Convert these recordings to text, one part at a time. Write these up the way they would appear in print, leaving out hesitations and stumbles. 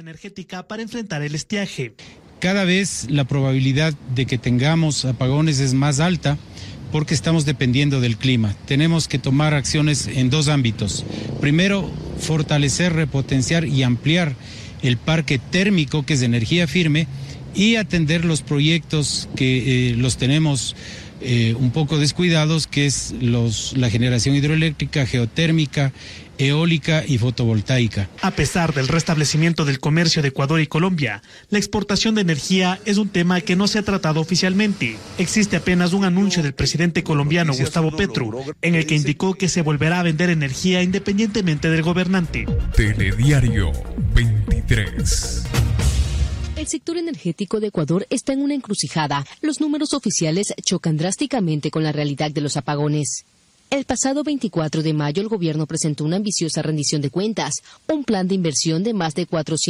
energética para enfrentar el estiaje. Cada vez la probabilidad de que tengamos apagones es más alta porque estamos dependiendo del clima. Tenemos que tomar acciones en dos ámbitos. Primero, fortalecer, repotenciar y ampliar el parque térmico, que es de energía firme, y atender los proyectos que los tenemos un poco descuidados, que es la generación hidroeléctrica, geotérmica, eólica y fotovoltaica. A pesar del restablecimiento del comercio de Ecuador y Colombia, la exportación de energía es un tema que no se ha tratado oficialmente. Existe apenas un anuncio del presidente colombiano Gustavo Petro, en el que indicó que se volverá a vender energía independientemente del gobernante. Telediario 23. El sector energético de Ecuador está en una encrucijada. Los números oficiales chocan drásticamente con la realidad de los apagones. El pasado 24 de mayo el gobierno presentó una ambiciosa rendición de cuentas, un plan de inversión de más de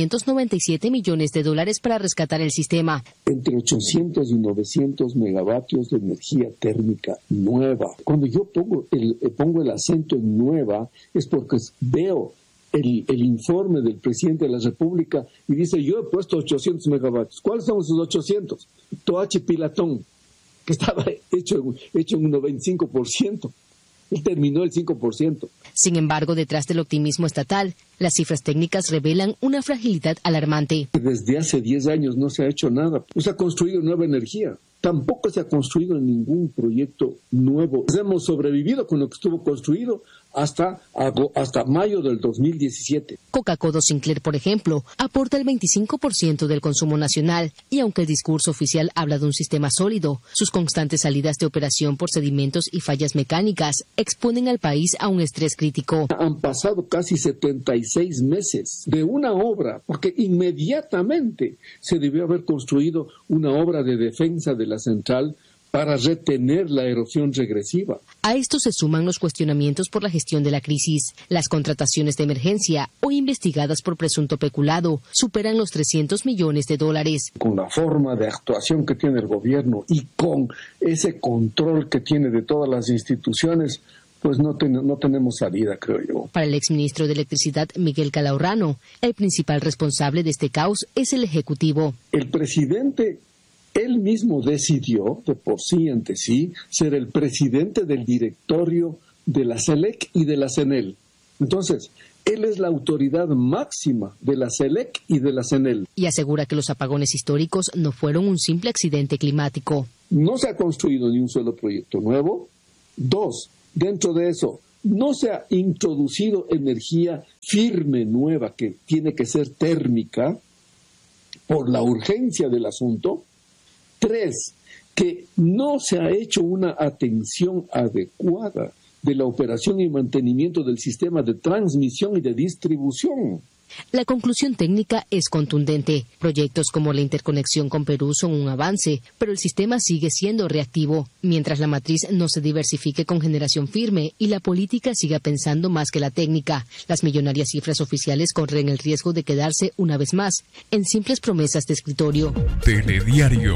$497 millones para rescatar el sistema. Entre 800 y 900 megavatios de energía térmica nueva. Cuando yo pongo el acento en nueva es porque veo el informe del presidente de la República y dice, yo he puesto 800 megavatios. ¿Cuáles son esos 800? Toache Pilatón, que estaba hecho en un 95%. Él terminó el 5%. Sin embargo, detrás del optimismo estatal, las cifras técnicas revelan una fragilidad alarmante. Desde hace 10 años no se ha hecho nada. No se ha construido nueva energía. Tampoco se ha construido ningún proyecto nuevo. Hemos sobrevivido con lo que estuvo construido hasta mayo del 2017. Coca-Cola Sinclair, por ejemplo, aporta el 25% del consumo nacional y aunque el discurso oficial habla de un sistema sólido, sus constantes salidas de operación por sedimentos y fallas mecánicas exponen al país a un estrés crítico. Han pasado casi 76 meses de una obra, porque inmediatamente se debió haber construido una obra de defensa de la central para retener la erosión regresiva. A esto se suman los cuestionamientos por la gestión de la crisis. Las contrataciones de emergencia, hoy investigadas por presunto peculado, superan los $300 millones. Con la forma de actuación que tiene el gobierno y con ese control que tiene de todas las instituciones, pues no tenemos salida, creo yo. Para el exministro de Electricidad, Miguel Calahorrano, el principal responsable de este caos es el Ejecutivo. El presidente él mismo decidió, de por sí ante sí, ser el presidente del directorio de la SELEC y de la CENEL. Entonces, él es la autoridad máxima de la SELEC y de la CENEL. Y asegura que los apagones históricos no fueron un simple accidente climático. No se ha construido ni un solo proyecto nuevo. 2, dentro de eso, no se ha introducido energía firme nueva que tiene que ser térmica por la urgencia del asunto. 3, que no se ha hecho una atención adecuada de la operación y mantenimiento del sistema de transmisión y de distribución. La conclusión técnica es contundente. Proyectos como la interconexión con Perú son un avance, pero el sistema sigue siendo reactivo. Mientras la matriz no se diversifique con generación firme y la política siga pensando más que la técnica, las millonarias cifras oficiales corren el riesgo de quedarse, una vez más, en simples promesas de escritorio. Telediario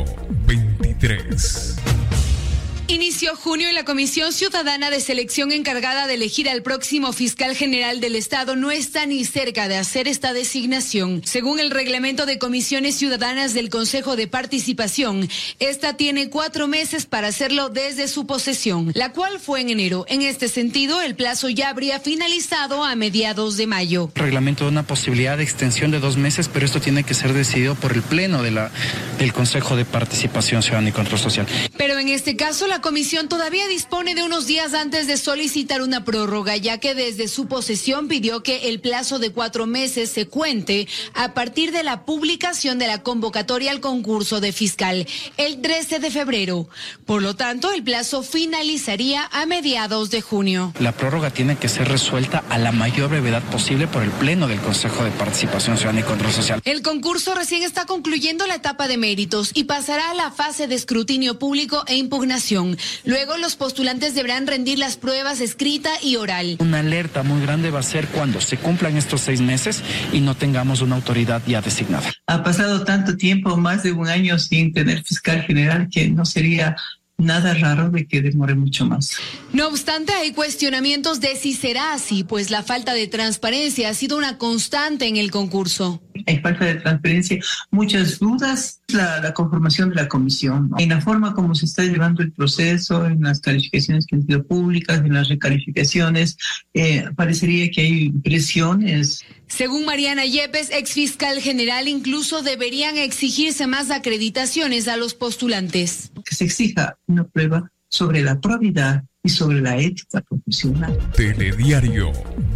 23. Inició junio y la Comisión Ciudadana de Selección encargada de elegir al próximo fiscal general del Estado no está ni cerca de hacer esta designación. Según el reglamento de comisiones ciudadanas del Consejo de Participación, esta tiene 4 meses para hacerlo desde su posesión, la cual fue en enero. En este sentido, el plazo ya habría finalizado a mediados de mayo. El reglamento da una posibilidad de extensión de 2 meses, pero esto tiene que ser decidido por el Pleno del Consejo de Participación Ciudadana y Control Social. Pero en este caso, la comisión todavía dispone de unos días antes de solicitar una prórroga, ya que desde su posesión pidió que el plazo de 4 meses se cuente a partir de la publicación de la convocatoria al concurso de fiscal el 13 de febrero. Por lo tanto, el plazo finalizaría a mediados de junio. La prórroga tiene que ser resuelta a la mayor brevedad posible por el Pleno del Consejo de Participación Ciudadana y Control Social. El concurso recién está concluyendo la etapa de méritos y pasará a la fase de escrutinio público e impugnación. Luego los postulantes deberán rendir las pruebas escrita y oral. Una alerta muy grande va a ser cuando se cumplan estos 6 meses y no tengamos una autoridad ya designada. Ha pasado tanto tiempo, más de 1 año sin tener fiscal general, que no sería nada raro de que demore mucho más. No obstante, hay cuestionamientos de si será así, pues la falta de transparencia ha sido una constante en el concurso. hay falta de transparencia, muchas dudas. La conformación de la comisión, ¿no? En la forma como se está llevando el proceso, en las calificaciones que han sido públicas, en las recalificaciones, parecería que hay presiones. Según Mariana Yepes, exfiscal general, incluso deberían exigirse más acreditaciones a los postulantes. Que se exija una prueba sobre la probidad y sobre la ética profesional. Telediario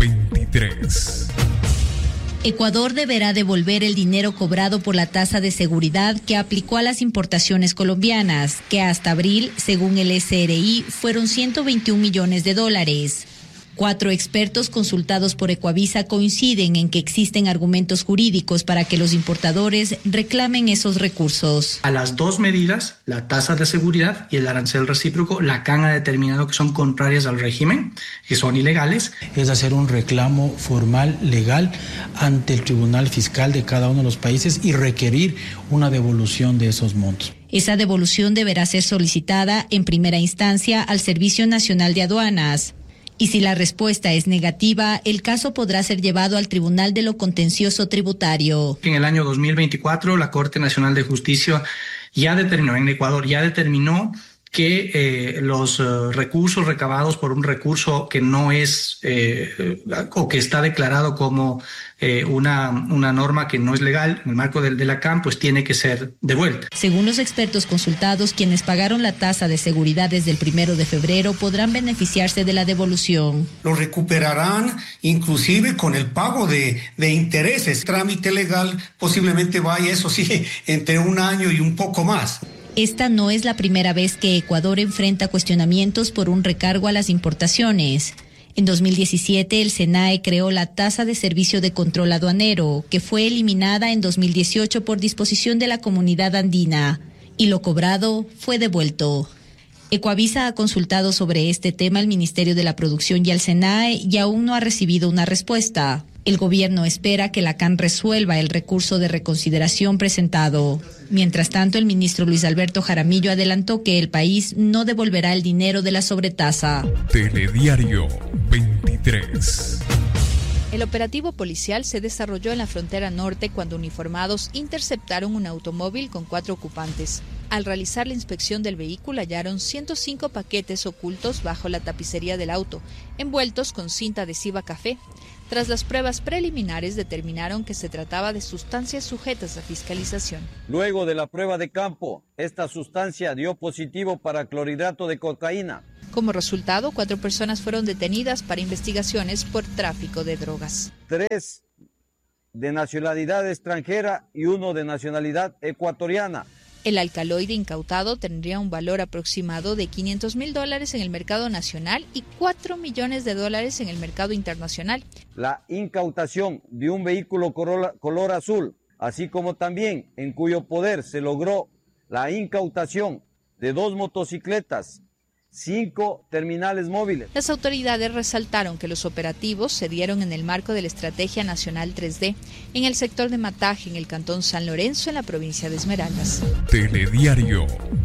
23. Ecuador deberá devolver el dinero cobrado por la tasa de seguridad que aplicó a las importaciones colombianas, que hasta abril, según el SRI, fueron $121 millones. 4 expertos consultados por Ecuavisa coinciden en que existen argumentos jurídicos para que los importadores reclamen esos recursos. A las dos medidas, la tasa de seguridad y el arancel recíproco, la CAN ha determinado que son contrarias al régimen, que son ilegales. Es hacer un reclamo formal, legal, ante el Tribunal Fiscal de cada uno de los países y requerir una devolución de esos montos. Esa devolución deberá ser solicitada en primera instancia al Servicio Nacional de Aduanas. Y si la respuesta es negativa, el caso podrá ser llevado al Tribunal de lo Contencioso Tributario. En el año 2024, la Corte Nacional de Justicia en Ecuador ya determinó que los recursos recabados por un recurso que no es o que está declarado como una norma que no es legal en el marco de la CAN, pues tiene que ser devuelta. Según los expertos consultados, quienes pagaron la tasa de seguridad desde el 1 de febrero podrán beneficiarse de la devolución. Lo recuperarán inclusive con el pago de intereses. Trámite legal posiblemente vaya, eso sí, entre 1 año y un poco más. Esta no es la primera vez que Ecuador enfrenta cuestionamientos por un recargo a las importaciones. En 2017, el SENAE creó la tasa de servicio de control aduanero, que fue eliminada en 2018 por disposición de la Comunidad Andina, y lo cobrado fue devuelto. Ecuavisa ha consultado sobre este tema al Ministerio de la Producción y al SENAE y aún no ha recibido una respuesta. El gobierno espera que la CAN resuelva el recurso de reconsideración presentado. Mientras tanto, el ministro Luis Alberto Jaramillo adelantó que el país no devolverá el dinero de la sobretasa. Telediario 23. El operativo policial se desarrolló en la frontera norte cuando uniformados interceptaron un automóvil con 4 ocupantes. Al realizar la inspección del vehículo hallaron 105 paquetes ocultos bajo la tapicería del auto, envueltos con cinta adhesiva café. Tras las pruebas preliminares determinaron que se trataba de sustancias sujetas a fiscalización. Luego de la prueba de campo, esta sustancia dio positivo para clorhidrato de cocaína. Como resultado, 4 personas fueron detenidas para investigaciones por tráfico de drogas. 3 de nacionalidad extranjera y 1 de nacionalidad ecuatoriana. El alcaloide incautado tendría un valor aproximado de $500,000 en el mercado nacional y $4 millones en el mercado internacional. La incautación de un vehículo color azul, así como también en cuyo poder se logró la incautación de 2 motocicletas, 5 terminales móviles. Las autoridades resaltaron que los operativos se dieron en el marco de la Estrategia Nacional 3D, en el sector de Mataje, en el cantón San Lorenzo, en la provincia de Esmeraldas. Telediario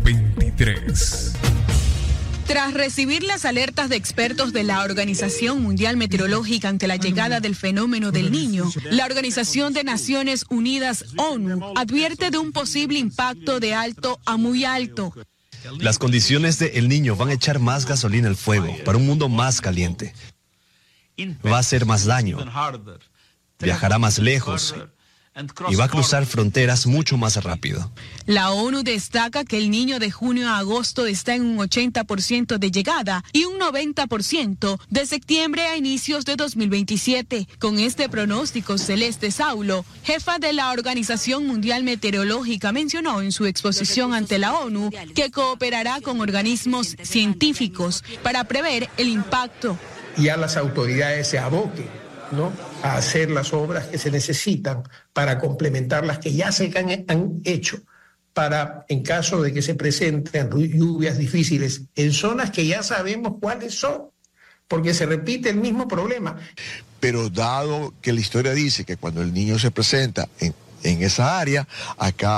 23. Tras recibir las alertas de expertos de la Organización Mundial Meteorológica ante la llegada del fenómeno del Niño, la Organización de Naciones Unidas, ONU, advierte de un posible impacto de alto a muy alto. Las condiciones de El Niño van a echar más gasolina al fuego para un mundo más caliente. Va a hacer más daño, viajará más lejos y va a cruzar fronteras mucho más rápido. La ONU destaca que el Niño de junio a agosto está en un 80% de llegada y un 90% de septiembre a inicios de 2027. Con este pronóstico, Celeste Saulo, jefa de la Organización Mundial Meteorológica, mencionó en su exposición ante la ONU que cooperará con organismos científicos para prever el impacto. Ya las autoridades se aboquen, ¿no?, a hacer las obras que se necesitan para complementar las que ya se han hecho, para, en caso de que se presenten lluvias difíciles en zonas que ya sabemos cuáles son, porque se repite el mismo problema. Pero dado que la historia dice que cuando el niño se presenta en esa área, acá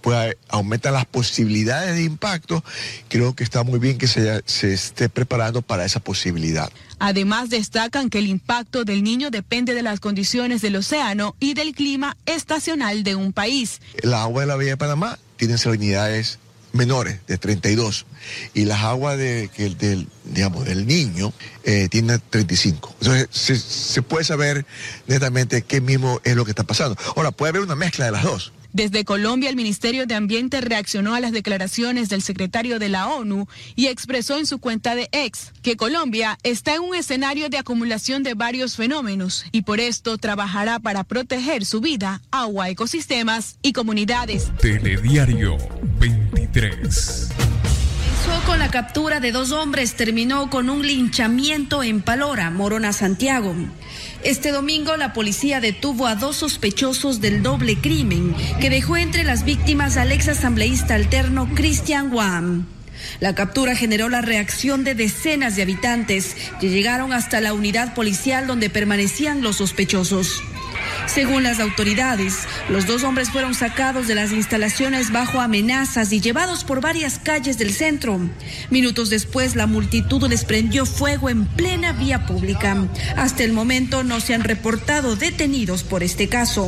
aumentan las posibilidades de impacto, creo que está muy bien que se esté preparando para esa posibilidad. Además, destacan que el impacto del Niño depende de las condiciones del océano y del clima estacional de un país. Las aguas de la Bahía de Panamá tienen salinidades menores, de 32, y las aguas del Niño tienen 35. Entonces se puede saber netamente qué mismo es lo que está pasando. Ahora, puede haber una mezcla de las dos. Desde Colombia, el Ministerio de Ambiente reaccionó a las declaraciones del secretario de la ONU y expresó en su cuenta de X que Colombia está en un escenario de acumulación de varios fenómenos y por esto trabajará para proteger su vida, agua, ecosistemas y comunidades. Telediario 23. Comenzó con la captura de 2 hombres, terminó con un linchamiento en Palora, Morona, Santiago. Este domingo la policía detuvo a 2 sospechosos del doble crimen que dejó entre las víctimas al exasambleísta alterno Cristian Guam. La captura generó la reacción de decenas de habitantes que llegaron hasta la unidad policial donde permanecían los sospechosos. Según las autoridades, los 2 hombres fueron sacados de las instalaciones bajo amenazas y llevados por varias calles del centro. Minutos después, la multitud les prendió fuego en plena vía pública. Hasta el momento no se han reportado detenidos por este caso.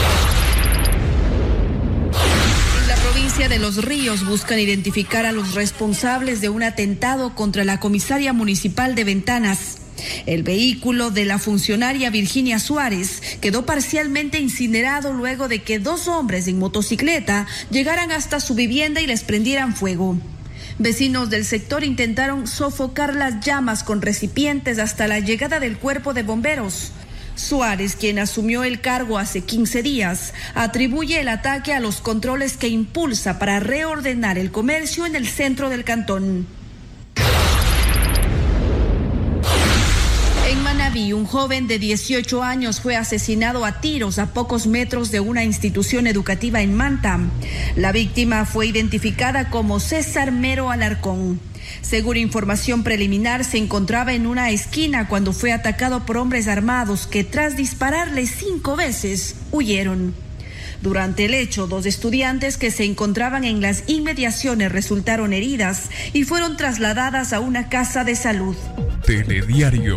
En la provincia de Los Ríos buscan identificar a los responsables de un atentado contra la comisaria municipal de Ventanas. El vehículo de la funcionaria Virginia Suárez quedó parcialmente incinerado luego de que 2 hombres en motocicleta llegaran hasta su vivienda y les prendieran fuego. Vecinos del sector intentaron sofocar las llamas con recipientes hasta la llegada del cuerpo de bomberos. Suárez, quien asumió el cargo hace 15 días, atribuye el ataque a los controles que impulsa para reordenar el comercio en el centro del cantón. En Manabí, un joven de 18 años fue asesinado a tiros a pocos metros de una institución educativa en Manta. La víctima fue identificada como César Mero Alarcón. Según información preliminar, se encontraba en una esquina cuando fue atacado por hombres armados que, tras dispararle 5 veces, huyeron. Durante el hecho, 2 estudiantes que se encontraban en las inmediaciones resultaron heridas y fueron trasladadas a una casa de salud. Telediario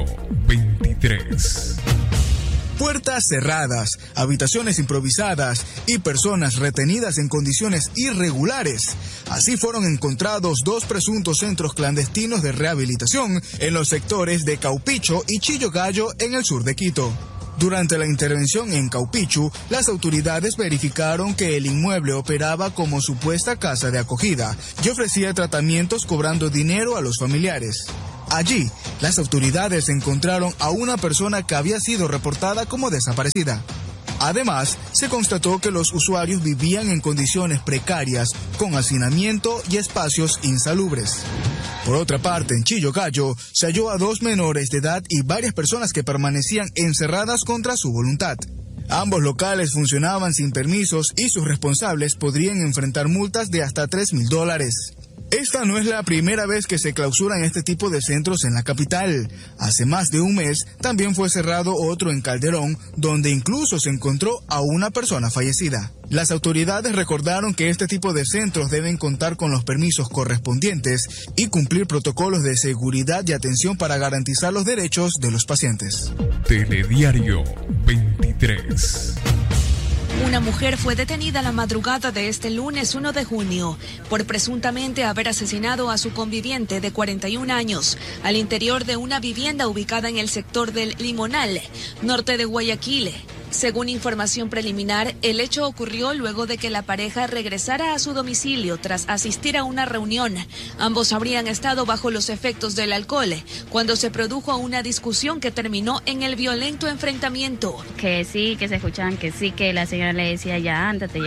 23. Puertas cerradas, habitaciones improvisadas y personas retenidas en condiciones irregulares. Así fueron encontrados 2 presuntos centros clandestinos de rehabilitación en los sectores de Caupicho y Chillogallo en el sur de Quito. Durante la intervención en Caupichu, las autoridades verificaron que el inmueble operaba como supuesta casa de acogida y ofrecía tratamientos cobrando dinero a los familiares. Allí, las autoridades encontraron a una persona que había sido reportada como desaparecida. Además, se constató que los usuarios vivían en condiciones precarias, con hacinamiento y espacios insalubres. Por otra parte, en Chillogallo, se halló a 2 menores de edad y varias personas que permanecían encerradas contra su voluntad. Ambos locales funcionaban sin permisos y sus responsables podrían enfrentar multas de hasta $3.000. Esta no es la primera vez que se clausuran este tipo de centros en la capital. Hace más de un mes también fue cerrado otro en Calderón, donde incluso se encontró a una persona fallecida. Las autoridades recordaron que este tipo de centros deben contar con los permisos correspondientes y cumplir protocolos de seguridad y atención para garantizar los derechos de los pacientes. Telediario 23. Una mujer fue detenida la madrugada de este lunes 1 de junio por presuntamente haber asesinado a su conviviente de 41 años al interior de una vivienda ubicada en el sector del Limonal, norte de Guayaquil. Según información preliminar, el hecho ocurrió luego de que la pareja regresara a su domicilio tras asistir a una reunión. Ambos habrían estado bajo los efectos del alcohol cuando se produjo una discusión que terminó en el violento enfrentamiento. Que sí, que se escuchaban que sí, que la señora le decía ya ándate,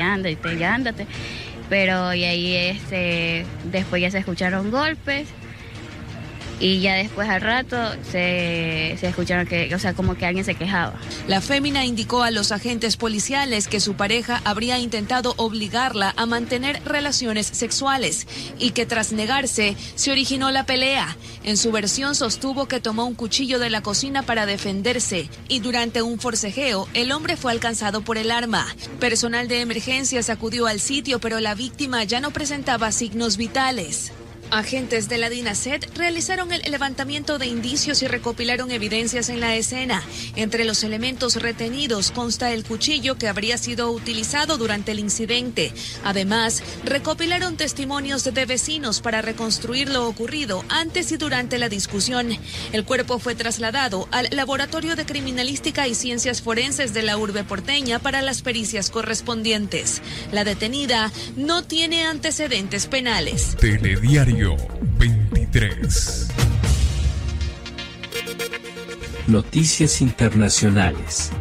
pero y ahí después ya se escucharon golpes y ya después al rato se escucharon que, o sea, como que alguien se quejaba. La fémina indicó a los agentes policiales que su pareja habría intentado obligarla a mantener relaciones sexuales y que tras negarse se originó la pelea. En su versión sostuvo que tomó un cuchillo de la cocina para defenderse y durante un forcejeo el hombre fue alcanzado por el arma. Personal de emergencias acudió al sitio, pero la víctima ya no presentaba signos vitales. Agentes de la DINASET realizaron el levantamiento de indicios y recopilaron evidencias en la escena. Entre los elementos retenidos consta el cuchillo que habría sido utilizado durante el incidente. Además, recopilaron testimonios de vecinos para reconstruir lo ocurrido antes y durante la discusión. El cuerpo fue trasladado al Laboratorio de Criminalística y Ciencias Forenses de la urbe porteña para las pericias correspondientes. La detenida no tiene antecedentes penales. Telediario 23. Noticias internacionales.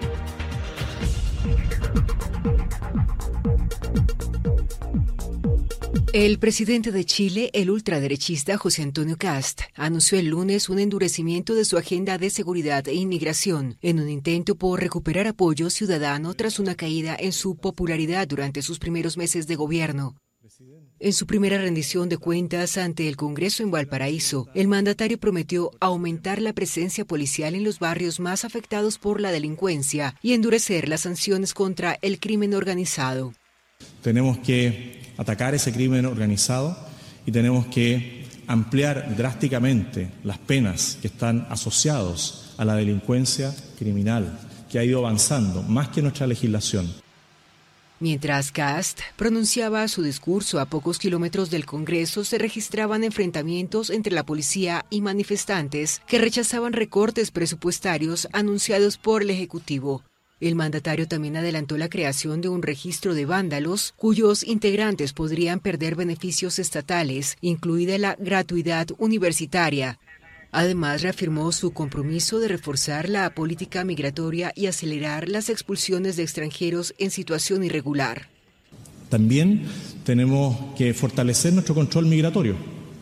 El presidente de Chile, el ultraderechista José Antonio Kast, anunció el lunes un endurecimiento de su agenda de seguridad e inmigración en un intento por recuperar apoyo ciudadano tras una caída en su popularidad durante sus primeros meses de gobierno. En su primera rendición de cuentas ante el Congreso en Valparaíso, el mandatario prometió aumentar la presencia policial en los barrios más afectados por la delincuencia y endurecer las sanciones contra el crimen organizado. Tenemos que atacar ese crimen organizado y tenemos que ampliar drásticamente las penas que están asociadas a la delincuencia criminal, que ha ido avanzando más que nuestra legislación. Mientras Kast pronunciaba su discurso a pocos kilómetros del Congreso, se registraban enfrentamientos entre la policía y manifestantes que rechazaban recortes presupuestarios anunciados por el Ejecutivo. El mandatario también adelantó la creación de un registro de vándalos, cuyos integrantes podrían perder beneficios estatales, incluida la gratuidad universitaria. Además, reafirmó su compromiso de reforzar la política migratoria y acelerar las expulsiones de extranjeros en situación irregular. También tenemos que fortalecer nuestro control migratorio,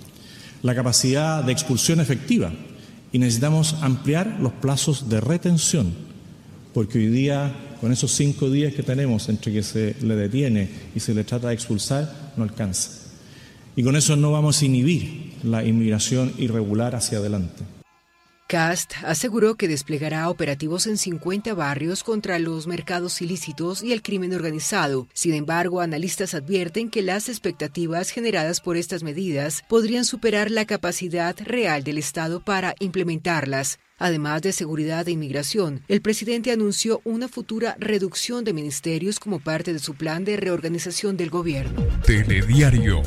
la capacidad de expulsión efectiva, y necesitamos ampliar los plazos de retención, porque hoy día, con esos 5 días que tenemos entre que se le detiene y se le trata de expulsar, no alcanza. Y con eso no vamos a inhibir la inmigración irregular hacia adelante. Kast aseguró que desplegará operativos en 50 barrios contra los mercados ilícitos y el crimen organizado. Sin embargo, analistas advierten que las expectativas generadas por estas medidas podrían superar la capacidad real del Estado para implementarlas. Además de seguridad e inmigración, el presidente anunció una futura reducción de ministerios como parte de su plan de reorganización del gobierno. Telediario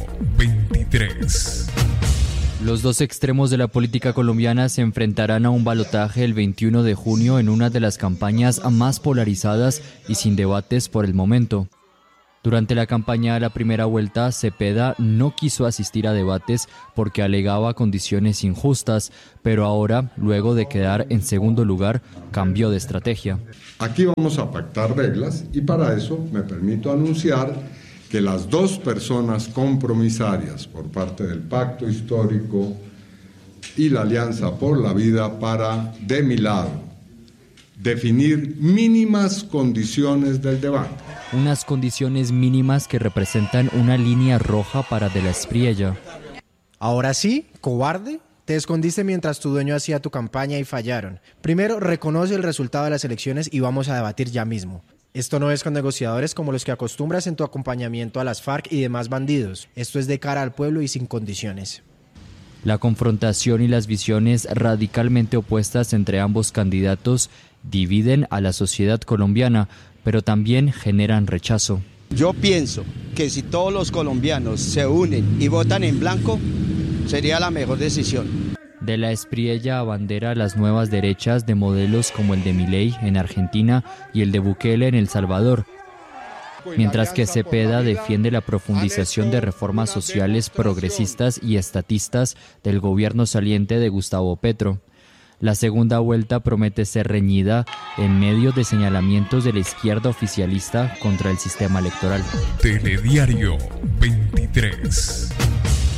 23. Los dos extremos de la política colombiana se enfrentarán a un balotaje el 21 de junio en una de las campañas más polarizadas y sin debates por el momento. Durante la campaña a la primera vuelta, Cepeda no quiso asistir a debates porque alegaba condiciones injustas, pero ahora, luego de quedar en segundo lugar, cambió de estrategia. Aquí vamos a pactar reglas y para eso me permito anunciar que las dos personas compromisarias por parte del Pacto Histórico y la Alianza por la Vida para, de mi lado, definir mínimas condiciones del debate. Unas condiciones mínimas que representan una línea roja para De la Espriella. Ahora sí, cobarde, te escondiste mientras tu dueño hacía tu campaña y fallaron. Primero, reconoce el resultado de las elecciones y vamos a debatir ya mismo. Esto no es con negociadores como los que acostumbras en tu acompañamiento a las FARC y demás bandidos. Esto es de cara al pueblo y sin condiciones. La confrontación y las visiones radicalmente opuestas entre ambos candidatos dividen a la sociedad colombiana, pero también generan rechazo. Yo pienso que si todos los colombianos se unen y votan en blanco, sería la mejor decisión. De la Espriella abandera las nuevas derechas de modelos como el de Milei en Argentina y el de Bukele en El Salvador, mientras que Cepeda defiende la profundización de reformas sociales progresistas y estatistas del gobierno saliente de Gustavo Petro. La segunda vuelta promete ser reñida en medio de señalamientos de la izquierda oficialista contra el sistema electoral. Telediario 23.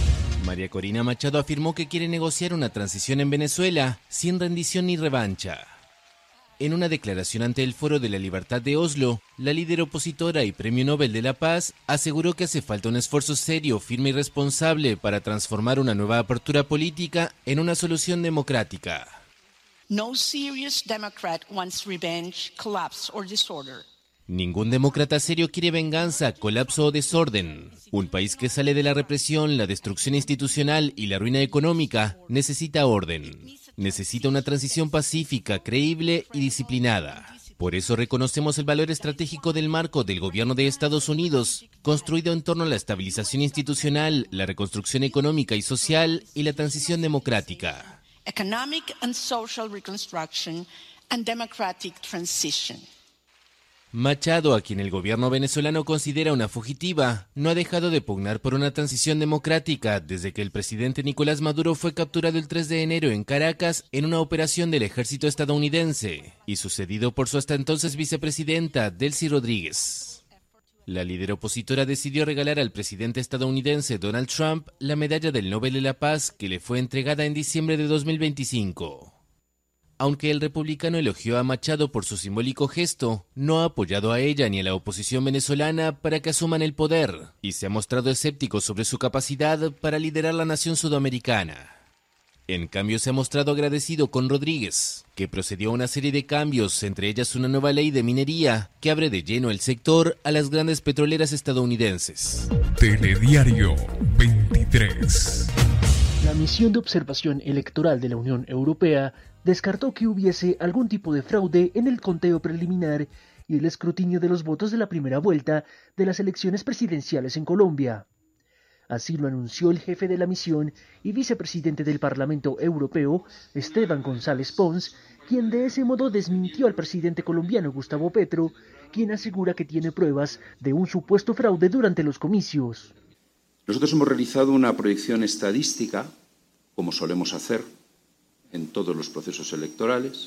María Corina Machado afirmó que quiere negociar una transición en Venezuela sin rendición ni revancha. En una declaración ante el Foro de la Libertad de Oslo, la líder opositora y Premio Nobel de la Paz aseguró que hace falta un esfuerzo serio, firme y responsable para transformar una nueva apertura política en una solución democrática. No serious Democrat wants revenge, collapse or disorder. Ningún demócrata serio quiere venganza, colapso o desorden. Un país que sale de la represión, la destrucción institucional y la ruina económica necesita orden. Necesita una transición pacífica, creíble y disciplinada. Por eso reconocemos el valor estratégico del marco del gobierno de Estados Unidos, construido en torno a la estabilización institucional, la reconstrucción económica y social y la transición democrática. Economic and social reconstruction and democratic transition. Machado, a quien el gobierno venezolano considera una fugitiva, no ha dejado de pugnar por una transición democrática desde que el presidente Nicolás Maduro fue capturado el 3 de enero en Caracas en una operación del ejército estadounidense y sucedido por su hasta entonces vicepresidenta, Delcy Rodríguez. La líder opositora decidió regalar al presidente estadounidense Donald Trump la medalla del Nobel de la Paz que le fue entregada en diciembre de 2025. Aunque el republicano elogió a Machado por su simbólico gesto, no ha apoyado a ella ni a la oposición venezolana para que asuman el poder y se ha mostrado escéptico sobre su capacidad para liderar la nación sudamericana. En cambio, se ha mostrado agradecido con Rodríguez, que procedió a una serie de cambios, entre ellas una nueva ley de minería que abre de lleno el sector a las grandes petroleras estadounidenses. Telediario 23. La misión de observación electoral de la Unión Europea descartó que hubiese algún tipo de fraude en el conteo preliminar y el escrutinio de los votos de la primera vuelta de las elecciones presidenciales en Colombia. Así lo anunció el jefe de la misión y vicepresidente del Parlamento Europeo, Esteban González Pons, quien de ese modo desmintió al presidente colombiano Gustavo Petro, quien asegura que tiene pruebas de un supuesto fraude durante los comicios. Nosotros hemos realizado una proyección estadística, como solemos hacer en todos los procesos electorales,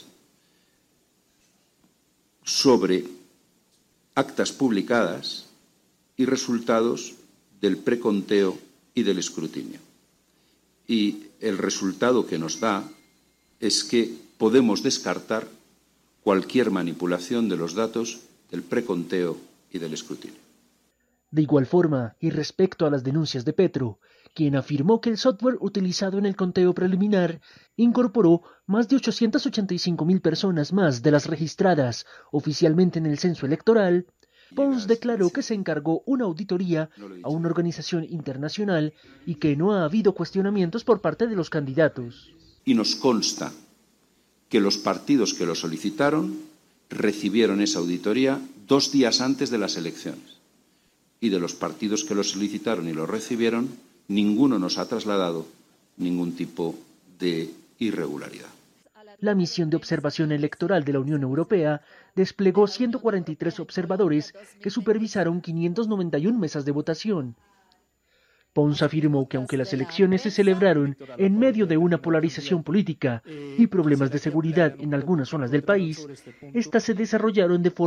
sobre actas publicadas y resultados del preconteo y del escrutinio. Y el resultado que nos da es que podemos descartar cualquier manipulación de los datos del preconteo y del escrutinio. De igual forma, y respecto a las denuncias de Petro, quien afirmó que el software utilizado en el conteo preliminar incorporó más de 885.000 personas más de las registradas oficialmente en el censo electoral, Pons declaró que se encargó una auditoría a una organización internacional y que no ha habido cuestionamientos por parte de los candidatos. Y nos consta que los partidos que lo solicitaron recibieron esa auditoría 2 días antes de las elecciones. Y de los partidos que lo solicitaron y lo recibieron, ninguno nos ha trasladado ningún tipo de irregularidad. La misión de observación electoral de la Unión Europea desplegó 143 observadores que supervisaron 591 mesas de votación. Pons afirmó que aunque las elecciones se celebraron en medio de una polarización política y problemas de seguridad en algunas zonas del país, estas se desarrollaron de forma